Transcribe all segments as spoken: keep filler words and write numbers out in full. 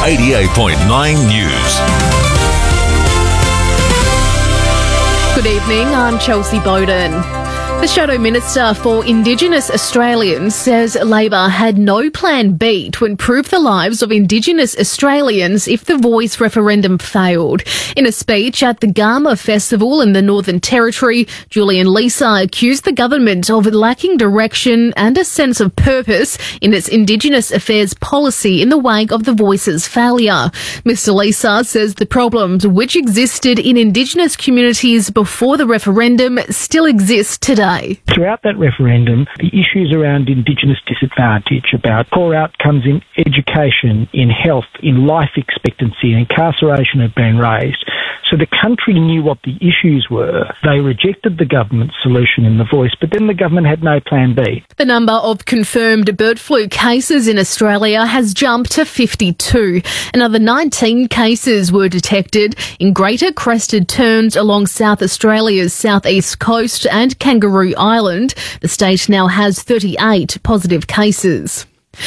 eighty-eight point nine News. Good evening, I'm Chelsea Bowden. The Shadow Minister for Indigenous Australians says Labor had no plan B to improve the lives of Indigenous Australians if the Voice referendum failed. In a speech at the Garma Festival in the Northern Territory, Julian Lisa accused the government of lacking direction and a sense of purpose in its Indigenous affairs policy in the wake of the Voice's failure. Mister Lisa says the problems which existed in Indigenous communities before the referendum still exist today. Throughout that referendum, the issues around Indigenous disadvantage, about poor outcomes in education, in health, in life expectancy and incarceration have been raised. So the country knew what the issues were. They rejected the government's solution in the Voice, but then the government had no plan B. The number of confirmed bird flu cases in Australia has jumped to fifty-two. Another nineteen cases were detected in Greater Crested Terns along South Australia's southeast coast and Kangaroo Island. The state now has thirty-eight positive cases.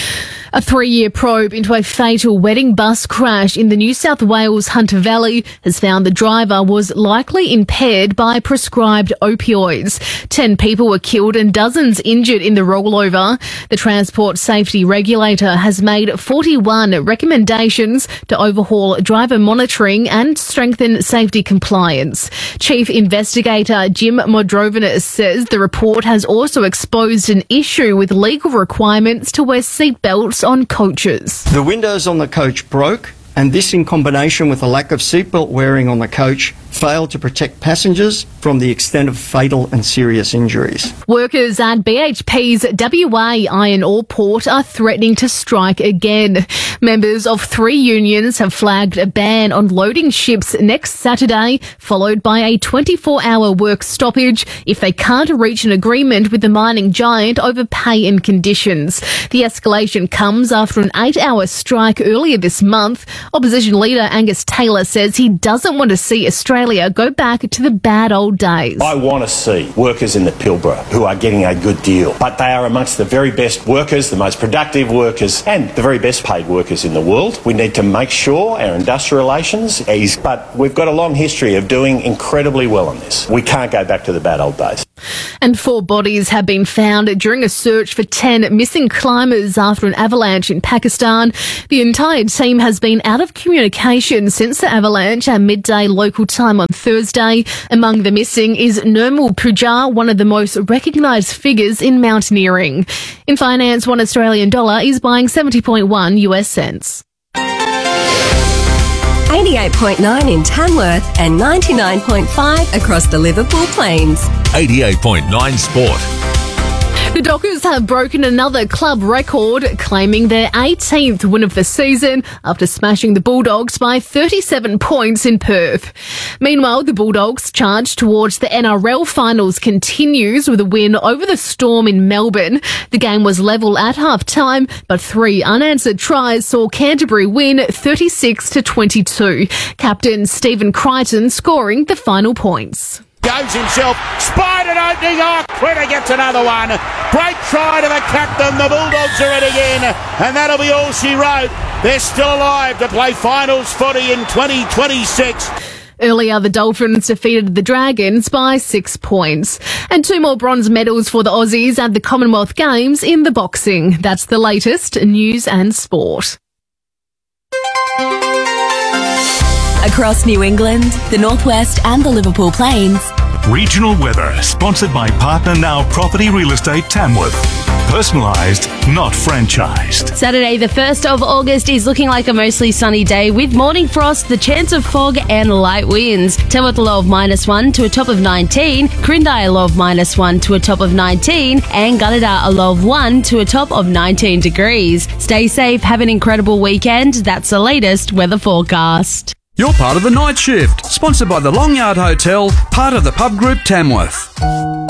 A three-year probe into a fatal wedding bus crash in the New South Wales Hunter Valley has found the driver was likely impaired by prescribed opioids. Ten people were killed and dozens injured in the rollover. The Transport Safety Regulator has made forty-one recommendations to overhaul driver monitoring and strengthen safety compliance. Chief Investigator Jim Modrovinus says the report has also exposed an issue with legal requirements to wear seatbelts on coaches. The windows on the coach broke, and this in combination with a lack of seatbelt wearing on the coach failed to protect passengers from the extent of fatal and serious injuries. Workers at B H P's W A iron ore port are threatening to strike again. Members of three unions have flagged a ban on loading ships next Saturday, followed by a twenty-four hour work stoppage if they can't reach an agreement with the mining giant over pay and conditions. The escalation comes after an eight hour strike earlier this month. Opposition leader Angus Taylor says he doesn't want to see Australia go back to the bad old days. I want to see workers in the Pilbara who are getting a good deal, but they are amongst the very best workers, the most productive workers and the very best paid workers in the world. We need to make sure our industrial relations ease, but we've got a long history of doing incredibly well on this. We can't go back to the bad old days. And four bodies have been found during a search for ten missing climbers after an avalanche in Pakistan. The entire team has been out of communication since the avalanche at midday local time on Thursday. Among the missing is Nirmal Pujar, one of the most recognised figures in mountaineering. In finance, one Australian dollar is buying seventy point one US cents. eighty-eight point nine in Tamworth and ninety-nine point five across the Liverpool Plains. eighty-eight point nine Sport. The Dockers have broken another club record, claiming their eighteenth win of the season after smashing the Bulldogs by thirty-seven points in Perth. Meanwhile, the Bulldogs' charge towards the N R L finals continues with a win over the Storm in Melbourne. The game was level at half-time, but three unanswered tries saw Canterbury win thirty-six to twenty-two. Captain Stephen Crichton scoring the final points. Goes himself, spied an opening, oh, Critter gets another one. Great try to the captain, the Bulldogs are it again, and that'll be all she wrote. They're still alive to play finals footy in twenty twenty-six. Earlier, the Dolphins defeated the Dragons by six points. And two more bronze medals for the Aussies at the Commonwealth Games in the boxing. That's the latest news and sport. Across New England, the Northwest and the Liverpool Plains. Regional weather, sponsored by Partner Now Property Real Estate Tamworth. Personalised, not franchised. Saturday the first of August is looking like a mostly sunny day with morning frost, the chance of fog and light winds. Tamworth a low of minus one to a top of nineteen, Quirindi a low of minus one to a top of nineteen, and Gunnedah a low of one to a top of nineteen degrees. Stay safe, have an incredible weekend. That's the latest weather forecast. You're part of the night shift, sponsored by the Long Yard Hotel, part of the Pub Group Tamworth.